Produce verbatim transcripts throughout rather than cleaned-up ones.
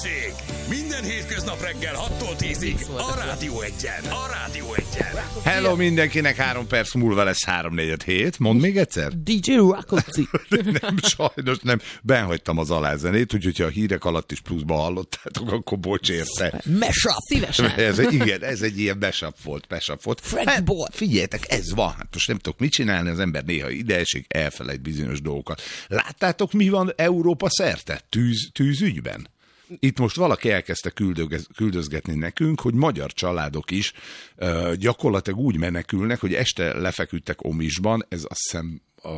Hőség! Minden hétköznap reggel hattól tízig a Rádió Egyen. A Rádió Egyen. Hello mindenkinek, három perc múlva lesz háromnegyed hét. Mondd még egyszer? dé dzsé Rakoci. Nem, sajnos nem. Benhagytam az alázenét, úgyhogy ha a hírek alatt is pluszba hallottátok, akkor bocs érte. Mashup. Szívesen. Ez, igen, ez egy ilyen mashup volt, mashup volt. French boy. Figyeljetek, ez van. Hát most nem tudok mit csinálni, az ember néha ide esik, elfelejt bizonyos dolgokat. Láttátok, mi van Európa szerte tűz, tűzügyben? Itt most valaki elkezdte küldöz, küldözgetni nekünk, hogy magyar családok is uh, gyakorlatilag úgy menekülnek, hogy este lefeküdtek Omisban, ez azt hiszem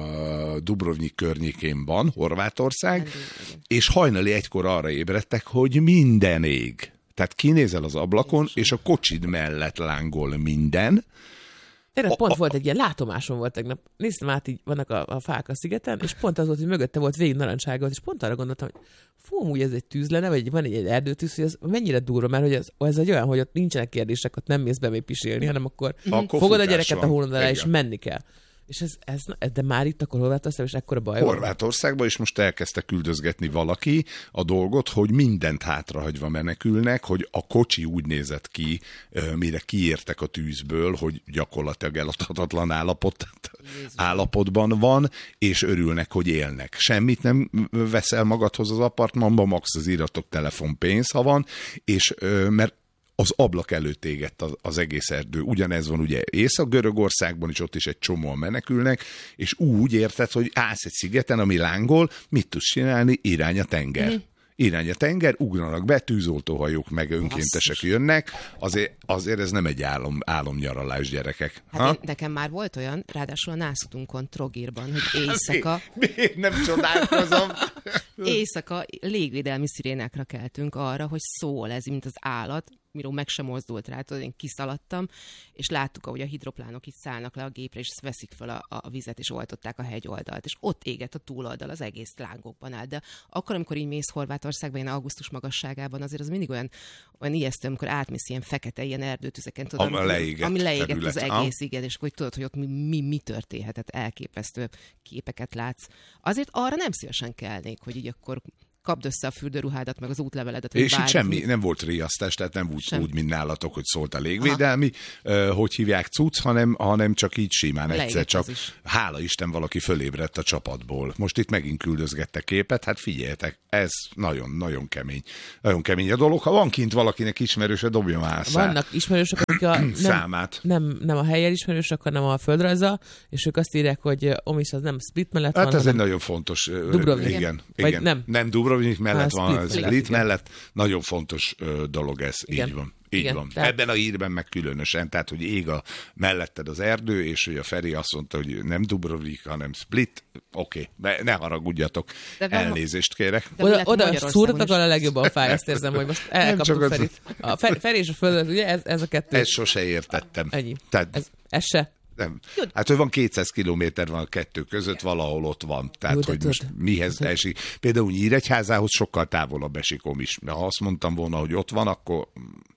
a Dubrovnik környékén van, Horvátország, és hajnali egykor arra ébredtek, hogy minden ég. Tehát kinézel az ablakon, és a kocsid mellett lángol minden. Erre pont a, volt egy ilyen látomásom volt tegnap. Néztem át, így vannak a, a fák a szigeten, és pont az volt, hogy mögötte volt végig narancsága, és pont arra gondoltam, hogy fú, amúgy ez egy tűz lenne, vagy van egy, egy erdőtűz, hogy ez mennyire durva, mert hogy ez, ez egy olyan, hogy ott nincsenek kérdések, ott nem mész be még pisilni, hanem akkor, akkor fogod a gyereket van a hónod alá, és menni kell. És ez, ez, de már itt akkor Horvátországban, és ekkora baj van. Horvátországban is most elkezdte küldözgetni valaki a dolgot, hogy mindent hátrahagyva menekülnek, hogy a kocsi úgy nézett ki, mire kiértek a tűzből, hogy gyakorlatilag eladhatatlan állapot, állapotban van, és örülnek, hogy élnek. Semmit nem veszel magadhoz az apartmanba, max az iratok telefonpénz, ha van, és mert az ablak előtt égett az, az egész erdő. Ugyanez van ugye Észak-Görögországban is, ott is egy csomóan menekülnek, és úgy érted, hogy állsz egy szigeten, ami lángol, mit tudsz csinálni? Irány a tenger. Mm. Irány a tenger, ugranak be, tűzoltóhajók meg önkéntesek Basszus. jönnek, azért, azért ez nem egy álom, álomnyaralás, gyerekek. Hát én, nekem már volt olyan, ráadásul a nászutunkon Trogirban, hogy éjszaka... Miért nem csodálkozom? Éjszaka légvédelmi szirénákra keltünk arra, hogy szól ez, mint az állat, miről meg sem mozdult rá, tudod, én kiszaladtam, és láttuk, ahogy a hidroplánok itt szállnak le a gépre, és veszik fel a, a vizet, és oltották a hegyoldalt, és ott égett a túloldal, az egész lángokban áll. De akkor, amikor így mész Horvátországban, ilyen augusztus magasságában, azért az mindig olyan, olyan ijesztő, amikor átmész ilyen fekete, ilyen erdőtüzeken, tudod, ami leégett, ami leégett terület, az egész, igen, és akkor tudod, hogy ott mi, mi, mi történhetett, elképesztő képeket látsz. Azért arra nem szívesen kelnék, hogy így akkor kapd össze a fürdőruhádat, meg az útleveledet. És itt semmi, nem volt riasztás, tehát nem úgy, úgy mint nálatok, hogy szólt a légvédelmi, uh, hogy hívják cucc, hanem, hanem csak így simán egyszer, Leégett csak hála Isten valaki fölébredt a csapatból. Most itt megint küldözgettek képet, hát figyeljetek, ez nagyon-nagyon kemény. Nagyon kemény a dolog. Ha van kint valakinek ismerőse, dobja már szá. Vannak ismerősök, akik a, nem, számát. Nem, nem a helyen ismerősök, hanem a földrajza, és ők azt írják, hogy Omis az nem Split mellett hát van, ez egy nagyon fontos. Dubrovnik. Igen, Vagy igen. nem. Nem Dubrovnik mellett Há, van, Split, Split, Split mellett. Nagyon fontos ö, dolog ez. Igen. Így van. Így Igen, van. tehát... Ebben a hírben meg különösen, tehát, hogy ég a melletted az erdő, és hogy a Feri azt mondta, hogy nem Dubrovnik, hanem Split. Oké, okay. Ne haragudjatok. De elnézést kérek. De oda oda szúrtak, a legjobban fáj, azt érzem, hogy most elkaptuk Ferit. A Feri, Feri és a Föld, ugye ez, ez a kettő. Ezt sose értettem. Ennyi. Tehát... Ez, ez se. Nem. Hát, hogy van kétszáz kilométer van a kettő között, valahol ott van. Tehát, Jó, hogy most tud. mihez esik. Például Nyíregyházához sokkal távolabb esik Omis. Mert ha azt mondtam volna, hogy ott van, akkor...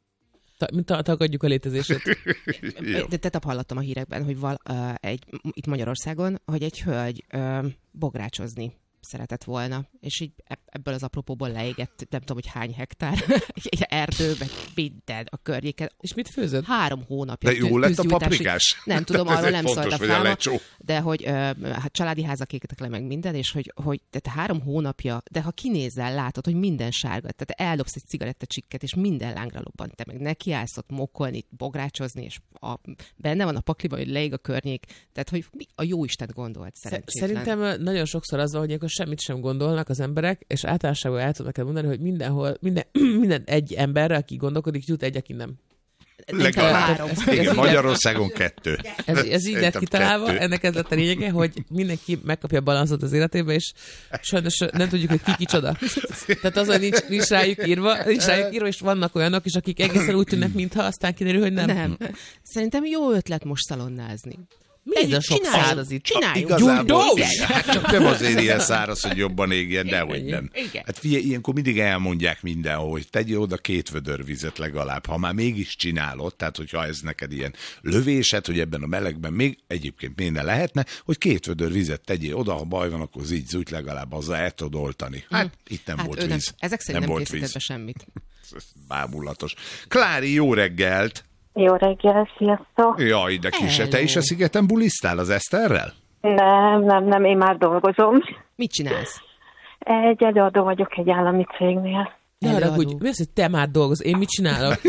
Ta- tagadjuk a létezését. De te hallottam a hírekben, hogy val, uh, egy, itt Magyarországon, hogy egy hölgy uh, bográcsozni szeretett volna, és így ebből az apropóból leégett, nem tudom, hogy hány hektár egy erdőbe, minden a környéken. És mit főzött? Három hónapja. De jó lett a paprikás? Nem tudom, arról nem szólt a fáma, a de hogy ö, hát családi házak égtek le meg minden, és hogy, hogy tehát három hónapja, de ha kinézel, látod, hogy minden sárga, tehát eldobsz egy cigarettacsikket, és minden lángra lobbant, te meg nekiállsz ott mokolni, bográcsozni, és a, benne van a pakliban, hogy leég a környék, tehát hogy mi a jóisten gondolt szerencsétlen. Szerintem nagyon sokszor az van, hogy akkor semmit sem gondolnak az emberek, és általánosságban el tudom neked mondani, hogy mindenhol, minden, minden egy emberre, aki gondolkodik, jut egy, aki nem. Legalább három. Igen, Magyarországon kettő. Ez, ez így lett kitalálva, kettő. Ennek ez lett a lényege, hogy mindenki megkapja a balanszot az életébe, és sajnos nem tudjuk, hogy ki kicsoda. Tehát az, hogy nincs, nincs rájuk írva, nincs rájuk írva, és vannak olyanok is, akik egészen úgy tűnnek, mintha aztán kiderül, hogy nem. Nem. Szerintem jó ötlet most szalonnázni. Mi ez a sok száraz itt? Csináljunk. Igazából, Gyújtó! hát csak nem azért ilyen száraz, hogy jobban égjen, dehogy nem. Igen. Hát figyelj, ilyenkor mindig elmondják mindenhol, hogy tegyél oda két vödör vizet legalább, ha már mégis csinálod, tehát hogyha ez neked ilyen lövésed, hogy ebben a melegben még egyébként minden lehetne, hogy két vödör vizet tegyél oda, ha baj van, akkor így zújt legalább azzal el tudod oltani. Hát mm. itt nem Hát volt ő nem, víz. ezek szerint nem, nem volt készített víz. be semmit. Bámulatos. Klári, jó reggelt! Jó reggel, sziasztok! Jaj, de kise, te Hello. is a szigeten bulisztál az Eszterrel? Nem, nem, nem, én már dolgozom. Mit csinálsz? Egy előadó vagyok egy állami cégnél. Ne arra, Előadó. hogy mi az, hogy te már dolgozol? Én mit csinálok?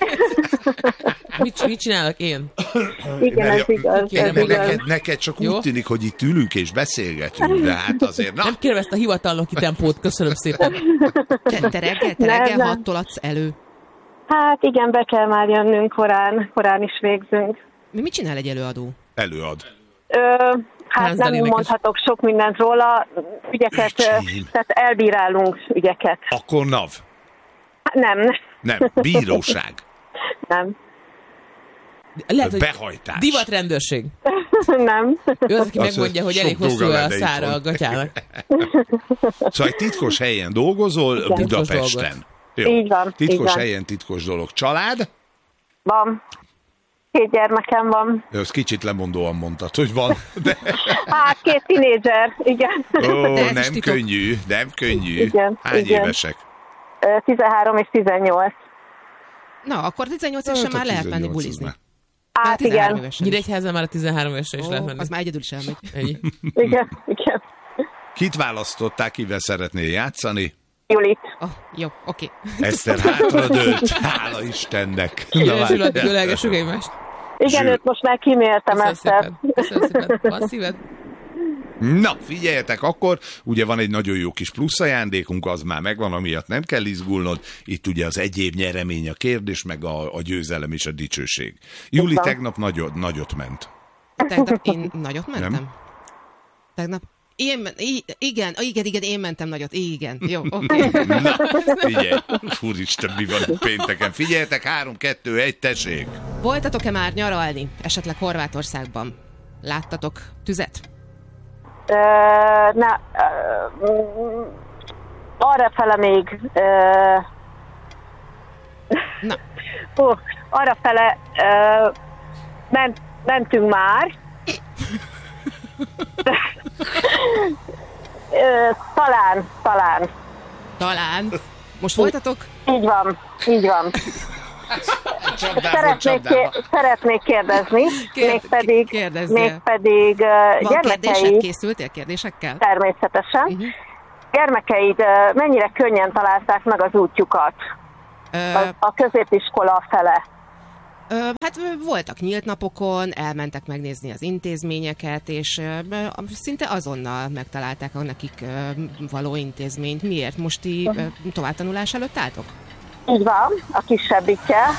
mit, mit csinálok én? Igen, Mert ez igaz, kérem, ez Mert igaz. neked, neked csak Jó. úgy tűnik, hogy itt ülünk és beszélgetünk, de hát azért, na, Nem kérem ezt a hivatalnoki tempót, köszönöm szépen. Te, te reggel, te Nem, reggel nem. hattól adsz elő. Hát igen, be kell már jönnünk korán, korán is végzünk. Mi mit csinál egy előadó? előad. Ö, hát Lánzdal nem énekes. mondhatok sok mindent róla, ügyeket, ö, Öcsém. tehát elbírálunk ügyeket. Akkor NAV. Hát nem, Nem, bíróság. nem, Lehet, hogy Behajtás. divatrendőrség. nem. Ő az, aki Az megmondja, hogy sok elég hosszú dolga a lenne szára itthon. a gatyának. Szóval egy titkos helyen dolgozol Igen. Budapesten. Így van, Titkos így van. helyen titkos dolog. Család? Van. Két gyermekem van. Ezt kicsit lemondóan mondtad, hogy van. De, Hát két tinédzser, igen. ó, De ez is nem titok. könnyű, nem könnyű. Igen, Hány igen. évesek? Ö, tizenhárom és tizennyolc. Na, akkor tizennyolc évesen Hát a már lehet menni tizennyolc az bulizni. már. Hát tizenhárom igen, évesen is. Nyíregyházán már a tizenhárom évesre is Ó, lehet menni. az már egyedül is elmegy. Ennyi. igen, igen. Kit választották, kivel szeretnél játszani? Julit. Oh, jó, oké. Eszter hátradőlt, hála Istennek. Na, Jöjjön, addig várjál. ölelgessük egymást. Igen, Zsül. őt most már kiméltem Köszönöm ezt. szépen. Köszönöm szépen. Van szíved? Na, figyeljetek, akkor ugye van egy nagyon jó kis plusz ajándékunk, az már megvan, amiatt nem kell izgulnod. Itt ugye az egyéb nyeremény, a kérdés, meg a, a győzelem és a dicsőség. Júli van. tegnap nagyot, nagyot ment. Tegnap én nagyot mentem? Nem? Tegnap én, men- i- igen, igen, igen, én mentem nagyot. Igen, jó, oké. Na, figyelj, úristen, mi van pénteken. Figyeljetek, három, kettő, egy, tessék. Voltatok-e már nyaralni, esetleg Horvátországban? Láttatok tüzet? Ö, na, ö, mm, arra fele még... Ö, Na, ó, arra fele ö, ment, mentünk már. Ö, talán, talán. talán. Most voltatok? Így van, így van. Szeretnék, ké- szeretnék kérdezni, Kérd- mégpedig, kérdezzél. mégpedig uh, Van kérdésed? gyermekeid, Készültél kérdésekkel? természetesen, Mhm. gyermekeid uh, mennyire könnyen találták meg az útjukat Ö, a, a középiskola fele? Ö, hát ö, voltak nyílt napokon, elmentek megnézni az intézményeket, és ö, ö, szinte azonnal megtalálták a nekik ö, való intézményt. Miért? Most ti ö, továbbtanulás előtt álltok? Így van, a kisebbikkel.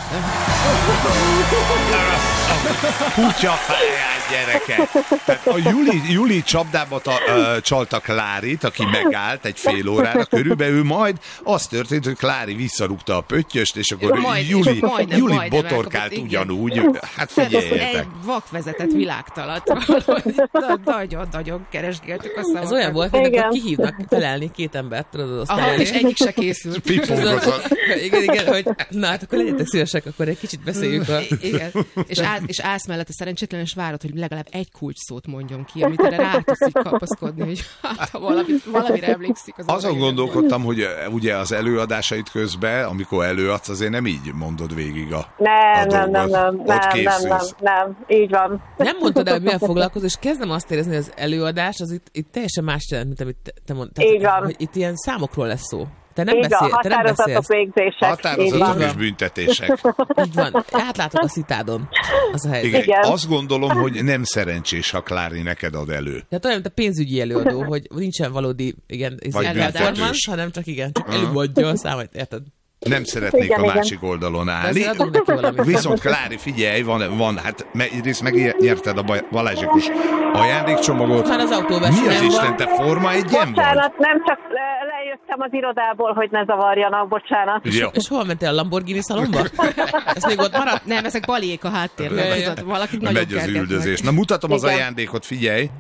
Kutya fáját, gyerekek. Tehát a Juli, Juli csapdába ta, ö, csalta Klárit, aki megállt egy fél órára körülbelül, majd az történt, hogy Klári visszarúgta a pöttyöst, és akkor Majd- és Juli, majdnem- Juli majdnem botorkált elkapott, igen. ugyanúgy. Hát figyeljetek. Egy vak vezetett világtalat. Nagyon-nagyon keresgéltük a szavakat. Ez olyan volt, mint Igen. amikor kihívnak felelni két embert, tudod, az Aha, osztályán. és egyik se készült. Pipógozott. Igen, igen, hogy na hát akkor legyetek szívesek, akkor egy kicsit beszéljük a... I- Igen. És, áll, és állsz mellette szerencsétlen, és várod, hogy legalább egy kulcs szót mondjon ki, amit erre rá tudsz így kapaszkodni, hogy hát, ha valami, valamire emlékszik. Az Azon odaírja. gondolkodtam, hogy ö, ugye az előadásait közben, amikor előadsz, azért nem így mondod végig a, a Nem, nem, nem, dolgot. nem, Ott nem, nem, nem, készülsz. nem, így van. Nem mondtad el, hogy milyen foglalkozol, és kezdem azt érezni, hogy az előadás az itt, itt teljesen más jelent, mint amit te, te mondtad. Így van. Hogy itt ilyen számokról lesz szó. Te nem, Így van, beszél, te nem határozatok, beszélsz. végzések. Így Határozatok van. és büntetések. Így van. Átlátok a szitádon. Az a helyzet. Igen. Igen. Azt gondolom, hogy nem szerencsés, ha Klári neked ad elő. Tehát olyan, mint a pénzügyi előadó, hogy nincsen valódi, igen, Vagy előadás, büntetős. hanem csak igen, csak előadja a számait, érted? Nem szeretnék Igen, a igen. másik oldalon De állni. azért adunk neki valamit. Viszont Klári, figyelj, van, van hát me- egyrészt megnyerted a Baj- Balázsikus ajándékcsomagot. Már az autóversenyen Mi az van. Isten, te forma egyen vagy? Bocsánat, nem csak le- lejött kijöttem az irodából, hogy ne zavarjanak, bocsánat. Jó. És hol mentél, a Lamborghini szalomba? Ez még ott maradt? Nem, ezek balék a háttérben. Ja, ja. Tudod, valakit nagyon Megy az kergetnek. üldözés. Na mutatom az Igen. ajándékot, figyelj!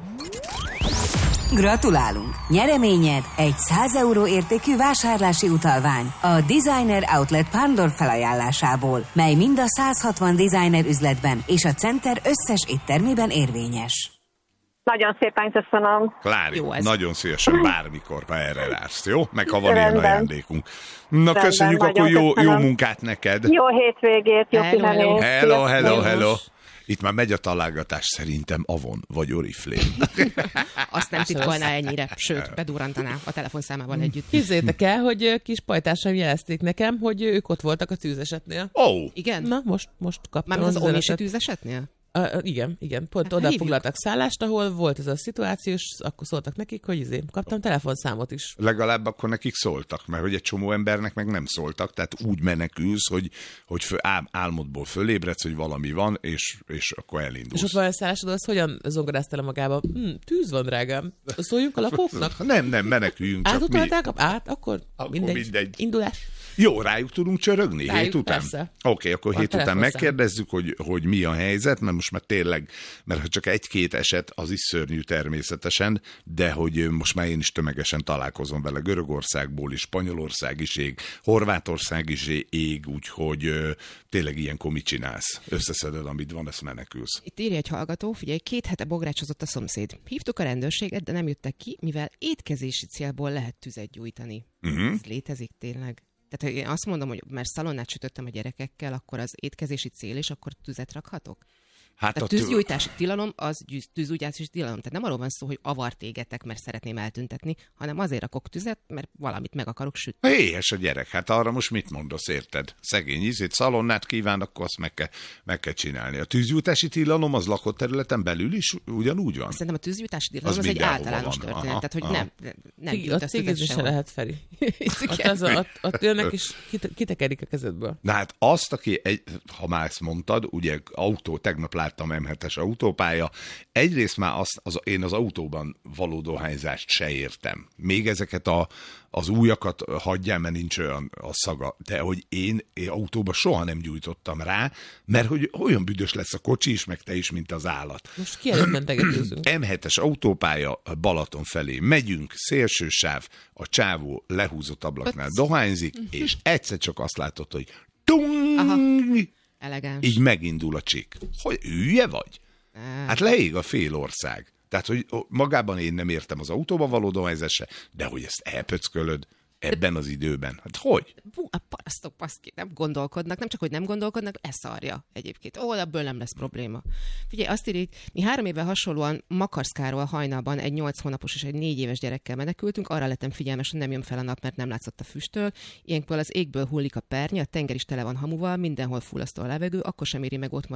Gratulálunk! Nyereményed egy száz euró értékű vásárlási utalvány a Designer Outlet Pándor felajánlásából, mely mind a száz hatvan designer üzletben és a Center összes éttermében érvényes. Nagyon szépen köszönöm. Klári, Jó ez. nagyon szívesen bármikor, ha erre vársz, jó? Meg ha van Rendben. ilyen ajándékunk. Na, Rendben, köszönjük, nagyon akkor jó, jó köszönöm. munkát neked. Jó hétvégét, jó Hello, pihenést. Hello, hello, Sziasztok. hello. Itt már megy a találgatás, szerintem Avon vagy Oriflame. Azt nem titkolná ennyire, sőt, bedurrantaná a telefonszámával együtt. Képzeljétek el, hogy ö, kis pajtásaim jelezték nekem, hogy ők ott voltak a tűzesetnél. Ó, oh, Igen? Na, most, most kaptam Már az üzenetet. Omnisi tűzesetnél? Uh, igen, igen, pont Hát, oda hívjuk. foglaltak szállást, ahol volt ez a szituáció, és akkor szóltak nekik, hogy izé, kaptam telefonszámot is. legalább akkor nekik szóltak, mert hogy egy csomó embernek meg nem szóltak, tehát úgy menekülsz, hogy, hogy föl, ál, álmodból fölébredsz, hogy valami van, és, és akkor elindulsz. És ott van a szállásod, az hogyan zongoráztál magába? Hm, tűz van, drágám. Szóljunk a lakóknak? Nem, nem, meneküljünk csak mi. Átutalták? Át? Akkor, Akkor mindegy. mindegy. Indulás. Jó, rájuk tudunk csörögni Rájuk, hét után? persze. Oké, okay, akkor A hét után telefonszám. megkérdezzük, hogy, hogy mi a helyzet, mert most már tényleg, mert ha csak egy-két eset, az is szörnyű természetesen, de hogy most már én is tömegesen találkozom vele, Görögországból is, Spanyolország is ég, Horvátország is ég, úgyhogy ö, tényleg ilyenkor mit csinálsz? Összeszeded, amit van, ezt menekülsz. Itt írja egy hallgató, figyelj, két hete bográcsozott a szomszéd. Hívtuk a rendőrséget, de nem jöttek ki, mivel étkezési célból lehet tüzet gyújtani. Uh-huh. Ez létezik tényleg. Tehát ha én azt mondom, hogy mert szalonnát sütöttem a gyerekekkel, akkor az étkezési cél, és akkor tüzet rakhatok? Hát Tehát a tű- tűzgyújtási tilalom, az gyűz- tűzgyújtási tilalom. Tehát nem arról van szó, hogy avart égetek, mert szeretném eltüntetni, hanem azért rakok tüzet, mert valamit meg akarok sütni. Éhes a gyerek, hát arra most mit mondasz, érted? Szegény ízét, szalonnát kíván, akkor azt meg kell, meg kell csinálni. A tűzgyújtási tilalom az lakott területen belül is ugyanúgy van? Szerintem a tűzgyújtási tilalom Az az, az egy mindenhol általános van. történet. Aha, Tehát, hogy aha. nem, nem Ott gyújtasz tüzet cigizni se sehol. lehet, Feri. Ott, az, a- ott, ott jönnek és kite- kitekerik a kezedből. Na hát azt, aki, egy, ha már ezt mondtad, ugye autó, tegnap láttam em hetes autópálya, egyrészt már azt, az, én az autóban való dohányzást se értem. Még ezeket a, az újakat hagyjál, mert nincs olyan a szaga, de hogy én, én autóban soha nem gyújtottam rá, mert hogy olyan büdös lesz a kocsi is, meg te is, mint az állat. Most ki előtt mentegetőzünk. em hetes autópálya Balaton felé megyünk, szélső sáv, a csávó lehúzott ablaknál dohányzik, és egyszer csak azt látod, hogy tung, Elegáns. így megindul a csik. Hogy hülye vagy? Hát leég a fél ország. Tehát, hogy magában én nem értem az autóba való dohányzásra, de hogy ezt elpöckölöd ebben az időben. Hát hogy? Bú, a parasztok paszki, nem gondolkodnak, nem csak, hogy nem gondolkodnak, leszarja egyébként. Ó, ebből nem lesz probléma. Figyelj, azt írjuk, mi három éve hasonlóan Makarszkáról hajnalban egy nyolc hónapos és egy négy éves gyerekkel menekültünk, arra lettem figyelmes, hogy nem jön fel a nap, mert nem látszott a füsttől. Ilyenkor az égből hullik a pernye, a tenger is tele van hamuval, mindenhol fullasztó a levegő, akkor sem éri meg ott maradni